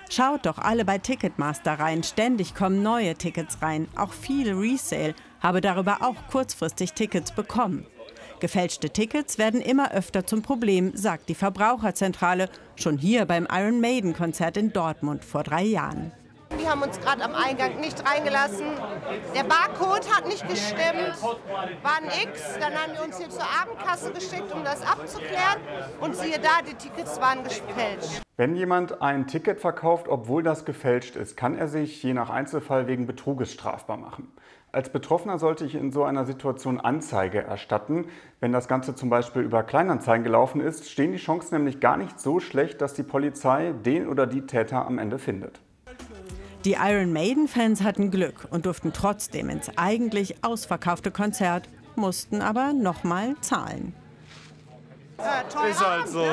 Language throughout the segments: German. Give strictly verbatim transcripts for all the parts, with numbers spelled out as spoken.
Schaut doch alle bei Ticketmaster rein, ständig kommen neue Tickets rein, auch viel Resale, habe darüber auch kurzfristig Tickets bekommen. Gefälschte Tickets werden immer öfter zum Problem, sagt die Verbraucherzentrale, schon hier beim Iron Maiden-Konzert in Dortmund vor drei Jahren. Die haben uns gerade am Eingang nicht reingelassen. Der Barcode hat nicht gestimmt, war ein X. Dann haben wir uns hier zur Abendkasse geschickt, um das abzuklären. Und siehe da, die Tickets waren gefälscht. Wenn jemand ein Ticket verkauft, obwohl das gefälscht ist, kann er sich je nach Einzelfall wegen Betruges strafbar machen. Als Betroffener sollte ich in so einer Situation Anzeige erstatten. Wenn das Ganze zum Beispiel über Kleinanzeigen gelaufen ist, stehen die Chancen nämlich gar nicht so schlecht, dass die Polizei den oder die Täter am Ende findet. Die Iron Maiden-Fans hatten Glück und durften trotzdem ins eigentlich ausverkaufte Konzert, mussten aber nochmal zahlen. Äh, ist halt so.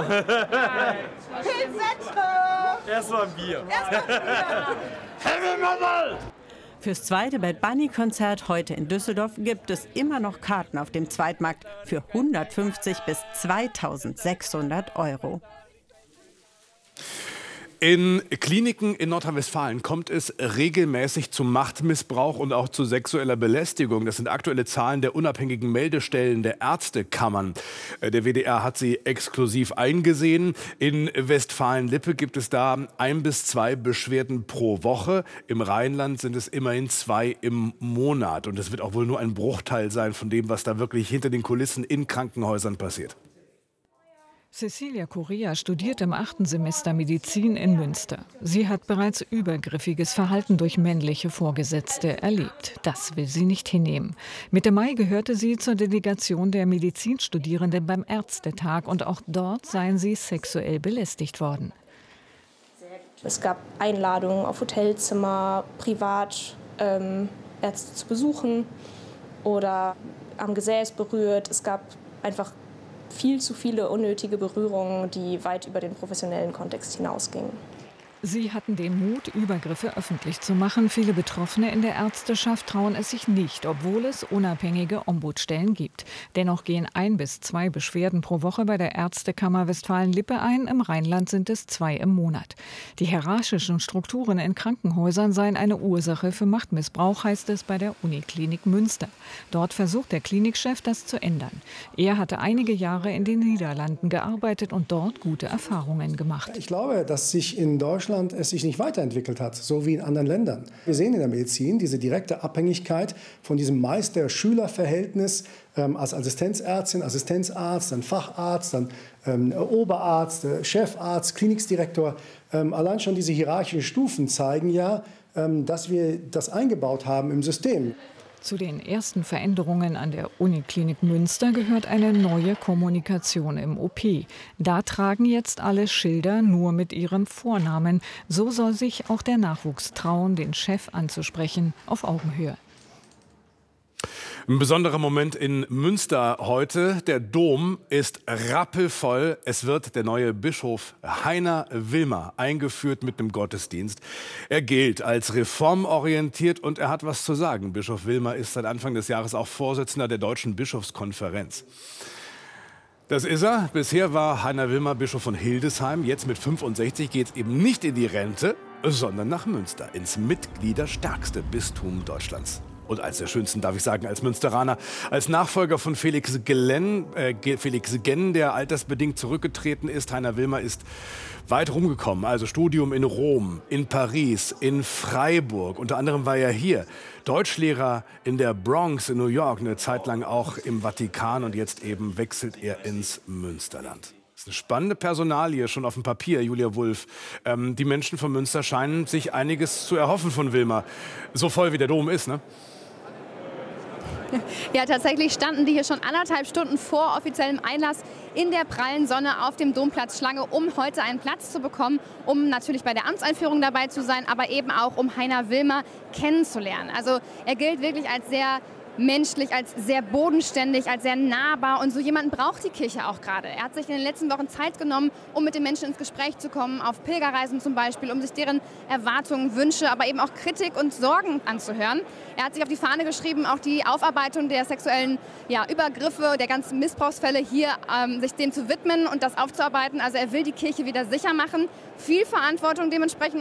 Erstmal ein Bier. Fürs zweite Bad Bunny-Konzert heute in Düsseldorf gibt es immer noch Karten auf dem Zweitmarkt für hundertfünfzig bis zweitausendsechshundert Euro. In Kliniken in Nordrhein-Westfalen kommt es regelmäßig zu Machtmissbrauch und auch zu sexueller Belästigung. Das sind aktuelle Zahlen der unabhängigen Meldestellen der Ärztekammern. Der W D R hat sie exklusiv eingesehen. In Westfalen-Lippe gibt es da ein bis zwei Beschwerden pro Woche. Im Rheinland sind es immerhin zwei im Monat. Und es wird auch wohl nur ein Bruchteil sein von dem, was da wirklich hinter den Kulissen in Krankenhäusern passiert. Cecilia Correa studiert im achten Semester Medizin in Münster. Sie hat bereits übergriffiges Verhalten durch männliche Vorgesetzte erlebt. Das will sie nicht hinnehmen. Mitte Mai gehörte sie zur Delegation der Medizinstudierenden beim Ärztetag und auch dort seien sie sexuell belästigt worden. Es gab Einladungen auf Hotelzimmer, privat ähm, Ärzte zu besuchen oder am Gesäß berührt. Es gab einfach viel zu viele unnötige Berührungen, die weit über den professionellen Kontext hinausgingen. Sie hatten den Mut, Übergriffe öffentlich zu machen. Viele Betroffene in der Ärzteschaft trauen es sich nicht, obwohl es unabhängige Ombudsstellen gibt. Dennoch gehen ein bis zwei Beschwerden pro Woche bei der Ärztekammer Westfalen-Lippe ein. Im Rheinland sind es zwei im Monat. Die hierarchischen Strukturen in Krankenhäusern seien eine Ursache für Machtmissbrauch, heißt es bei der Uniklinik Münster. Dort versucht der Klinikchef, das zu ändern. Er hatte einige Jahre in den Niederlanden gearbeitet und dort gute Erfahrungen gemacht. Ich glaube, dass sich in Deutschland es sich nicht weiterentwickelt hat, so wie in anderen Ländern. Wir sehen in der Medizin diese direkte Abhängigkeit von diesem Meister-Schüler-Verhältnis ähm, als Assistenzärztin, Assistenzarzt, dann Facharzt, dann ähm, Oberarzt, äh, Chefarzt, Klinikdirektor. Ähm, allein schon diese hierarchischen Stufen zeigen ja, ähm, dass wir das eingebaut haben im System. Zu den ersten Veränderungen an der Uniklinik Münster gehört eine neue Kommunikation im O P. Da tragen jetzt alle Schilder nur mit ihrem Vornamen. So soll sich auch der Nachwuchs trauen, den Chef anzusprechen, auf Augenhöhe. Ein besonderer Moment in Münster heute. Der Dom ist rappelvoll. Es wird der neue Bischof Heiner Wilmer eingeführt mit einem Gottesdienst. Er gilt als reformorientiert und er hat was zu sagen. Bischof Wilmer ist seit Anfang des Jahres auch Vorsitzender der Deutschen Bischofskonferenz. Das ist er. Bisher war Heiner Wilmer Bischof von Hildesheim. Jetzt mit fünfundsechzig geht es eben nicht in die Rente, sondern nach Münster, ins mitgliederstärkste Bistum Deutschlands. Und als der schönsten, darf ich sagen, als Münsteraner, als Nachfolger von Felix Glenn, äh, Felix Genn, der altersbedingt zurückgetreten ist. Heiner Wilmer ist weit rumgekommen, also Studium in Rom, in Paris, in Freiburg. Unter anderem war er hier Deutschlehrer in der Bronx in New York, eine Zeit lang auch im Vatikan und jetzt eben wechselt er ins Münsterland. Das ist eine spannende Personalie, schon auf dem Papier, Julia Wulff. Ähm, die Menschen von Münster scheinen sich einiges zu erhoffen von Wilmer. So voll wie der Dom ist, ne? Ja, tatsächlich standen die hier schon anderthalb Stunden vor offiziellem Einlass in der prallen Sonne auf dem Domplatz Schlange, um heute einen Platz zu bekommen, um natürlich bei der Amtseinführung dabei zu sein, aber eben auch, um Heiner Wilmer kennenzulernen. Also er gilt wirklich als sehr menschlich, als sehr bodenständig, als sehr nahbar. Und so jemanden braucht die Kirche auch gerade. Er hat sich in den letzten Wochen Zeit genommen, um mit den Menschen ins Gespräch zu kommen, auf Pilgerreisen zum Beispiel, um sich deren Erwartungen, Wünsche, aber eben auch Kritik und Sorgen anzuhören. Er hat sich auf die Fahne geschrieben, auch die Aufarbeitung der sexuellen ja, Übergriffe, der ganzen Missbrauchsfälle hier, ähm, sich dem zu widmen und das aufzuarbeiten. Also er will die Kirche wieder sicher machen, viel Verantwortung dementsprechend